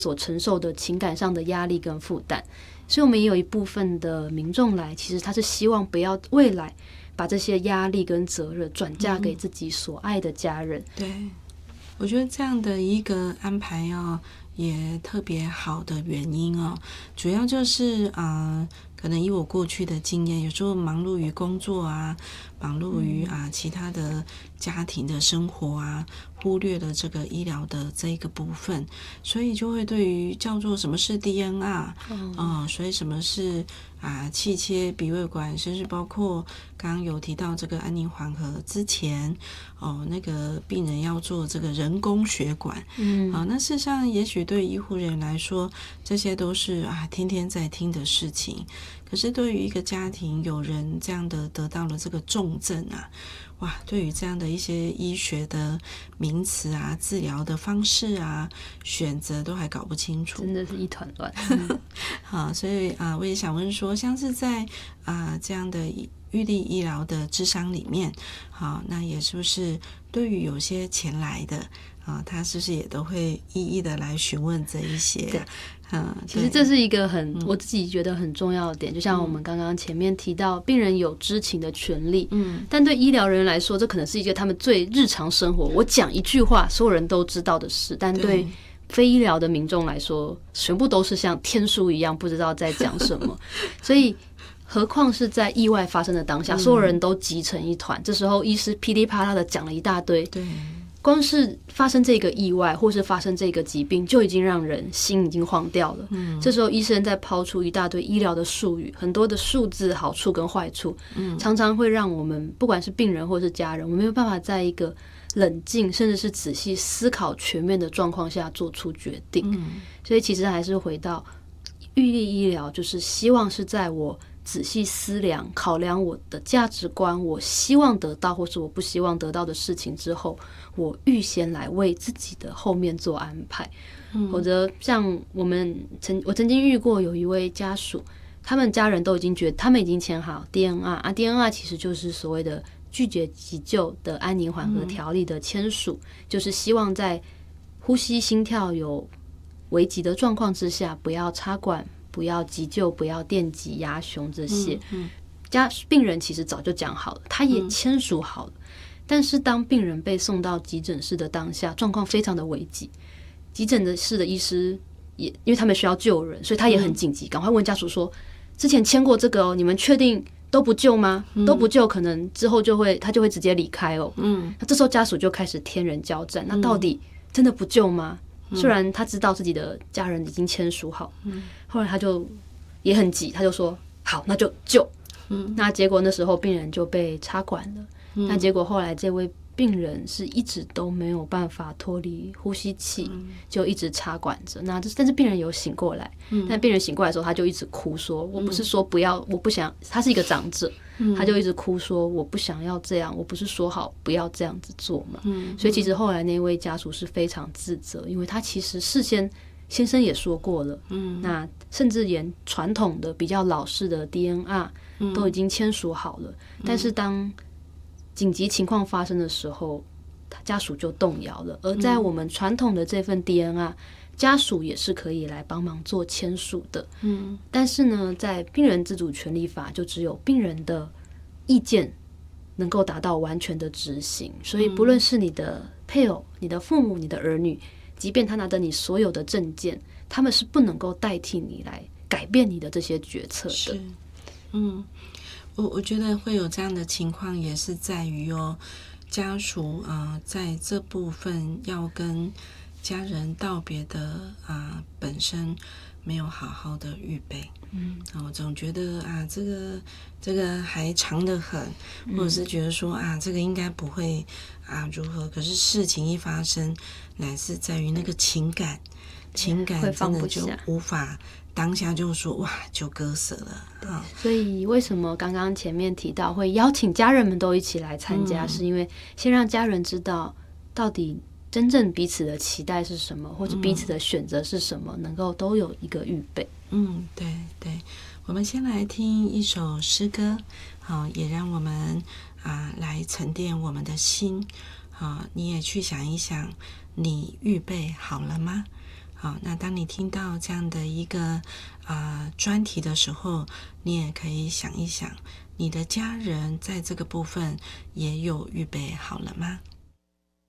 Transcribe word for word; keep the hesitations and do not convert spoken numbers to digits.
所承受的情感上的压力跟负担。所以我们也有一部分的民众来，其实他是希望不要未来把这些压力跟责任转嫁给自己所爱的家人。 嗯、对，我觉得这样的一个安排哦，也特别好的原因哦，主要就是啊、呃，可能以我过去的经验，有时候忙碌于工作啊，忙碌于啊其他的家庭的生活啊，忽略了这个医疗的这一个部分，所以就会对于叫做什么是 D N R， 嗯、呃，所以什么是啊气切鼻胃管，甚至包括刚刚有提到这个安宁缓和之前哦，那个病人要做这个人工血管，嗯，啊，那事实上也许对医护人员来说，这些都是啊天天在听的事情。可是对于一个家庭有人这样的得到了这个重症啊，哇，对于这样的一些医学的名词啊、治疗的方式啊、选择都还搞不清楚， 真的是一团乱。 嗯、好，所以啊，我也想问说，像是在啊这样的预立医疗的諮商里面，好，那也是不是对于有些前来的啊，他是不是也都会一一的来询问这一些、啊？嗯， 其实这是一个很、嗯、我自己觉得很重要的点，就像我们刚刚前面提到，病人有知情的权利，嗯，但对医疗人员来说，这可能是一个他们最日常生活，我讲一句话，所有人都知道的事，但对非医疗的民众来说，全部都是像天书一样，不知道在讲什么，所以。何况是在意外发生的当下，所有人都急成一团、嗯、这时候医师噼里啪啦的讲了一大堆，对，光是发生这个意外或是发生这个疾病就已经让人心已经慌掉了、嗯、这时候医生在抛出一大堆医疗的术语，很多的数字好处跟坏处、嗯、常常会让我们不管是病人或是家人，我们没有办法在一个冷静甚至是仔细思考全面的状况下做出决定、嗯、所以其实还是回到预立医疗，就是希望是在我仔细思量考量我的价值观，我希望得到或是我不希望得到的事情之后，我预先来为自己的后面做安排、嗯、或者像我们曾我曾经遇过有一位家属，他们家人都已经觉得他们已经签好 D N R 啊 D N R 其实就是所谓的拒绝急救的安宁缓和条例的签署、嗯、就是希望在呼吸心跳有危急的状况之下不要插管，不要急救，不要电击压胸这些、嗯嗯、家病人其实早就讲好了，他也签署好了、嗯、但是当病人被送到急诊室的当下，状况非常的危急，急诊室的医师也因为他们需要救人，所以他也很紧急，赶快问家属说之前签过这个哦，你们确定都不救吗、嗯、都不救可能之后就会他就会直接离开哦。嗯，那这时候家属就开始天人交战，那到底真的不救吗？虽然他知道自己的家人已经签署好、嗯、后来他就也很急，他就说好那就救、嗯、那结果那时候病人就被插管了、嗯、那结果后来这位病人是一直都没有办法脱离呼吸器、嗯、就一直插管着，那但是病人有醒过来、嗯、但病人醒过来的时候他就一直哭说我不是说不要，我不想，他是一个长者、嗯、他就一直哭说我不想要这样，我不是说好不要这样子做嘛、嗯、所以其实后来那位家属是非常自责，因为他其实事先先生也说过了、嗯、那甚至连传统的比较老式的 D N R 都已经签署好了、嗯、但是当紧急情况发生的时候家属就动摇了，而在我们传统的这份 D N R、嗯、家属也是可以来帮忙做签署的、嗯、但是呢在病人自主权利法就只有病人的意见能够达到完全的执行，所以不论是你的配偶、你的父母、你的儿女，即便他拿着你所有的证件，他们是不能够代替你来改变你的这些决策的。 是，嗯，我我觉得会有这样的情况，也是在于哦，家属啊、呃，在这部分要跟家人道别的啊、呃，本身没有好好的预备。嗯，我总觉得啊，这个这个还长得很，或者是觉得说啊，这个应该不会啊如何，可是事情一发生，乃是在于那个情感，情感真的就无法当下就说哇就割舍了啊。 所以为什么刚刚前面提到会邀请家人们都一起来参加、嗯、是因为先让家人知道到底真正彼此的期待是什么，或者彼此的选择是什么、嗯、能够都有一个预备。 嗯，对对，我们先来听一首诗歌，好，也让我们啊来沉淀我们的心。好，你也去想一想，你预备好了吗？ 好，那当你听到这样的一个啊、呃、专题的时候，你也可以想一想，你的家人在这个部分也有预备好了吗？